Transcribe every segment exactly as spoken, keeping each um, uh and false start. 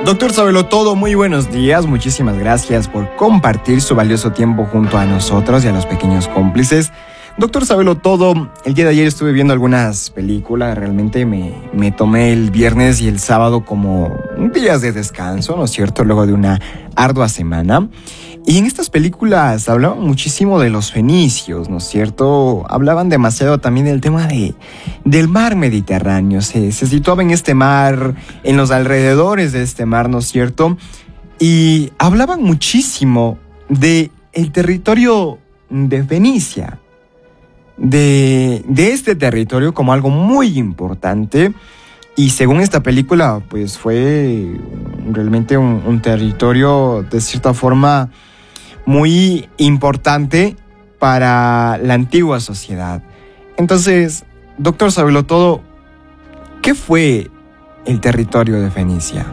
Doctor Sabelo Todo, muy buenos días. Muchísimas gracias por compartir su valioso tiempo junto a nosotros y a los pequeños cómplices. Doctor Sabelo Todo, el día de ayer estuve viendo algunas películas. Realmente me, me tomé el viernes y el sábado como días de descanso, ¿no es cierto? Luego de una ardua semana. Y en estas películas hablaban muchísimo de los fenicios, ¿no es cierto? Hablaban demasiado también del tema de, del mar Mediterráneo. Se, se situaba en este mar, en los alrededores de este mar, ¿no es cierto? Y hablaban muchísimo de el territorio de Fenicia, de, de este territorio como algo muy importante. Y según esta película, pues fue realmente un, un territorio de cierta forma muy importante para la antigua sociedad. Entonces, doctor Sabelo Todo, ¿qué fue el territorio de Fenicia?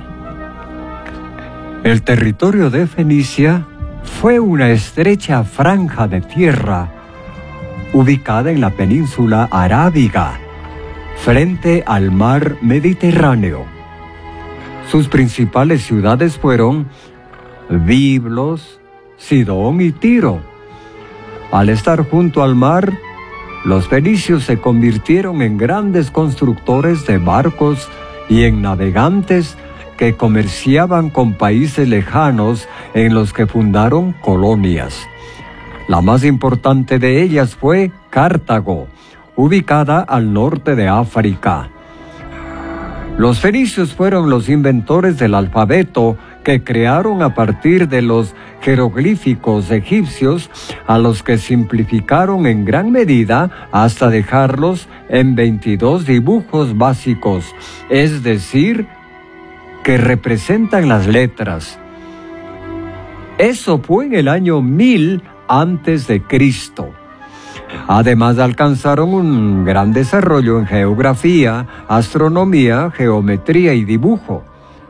El territorio de Fenicia fue una estrecha franja de tierra ubicada en la península arábiga, frente al mar Mediterráneo. Sus principales ciudades fueron Biblos, Sidón y Tiro. Al estar junto al mar, los fenicios se convirtieron en grandes constructores de barcos y en navegantes que comerciaban con países lejanos en los que fundaron colonias. La más importante de ellas fue Cartago, ubicada al norte de África. Los fenicios fueron los inventores del alfabeto que crearon a partir de los jeroglíficos egipcios, a los que simplificaron en gran medida hasta dejarlos en veintidós dibujos básicos, es decir, que representan las letras. Eso fue en el año mil antes de Cristo. Además, alcanzaron un gran desarrollo en geografía, astronomía, geometría y dibujo.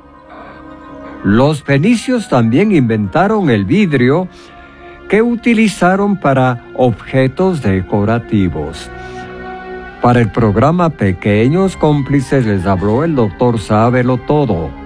Los fenicios también inventaron el vidrio, que utilizaron para objetos decorativos. Para el programa Pequeños Cómplices les habló el doctor Sabelo Todo.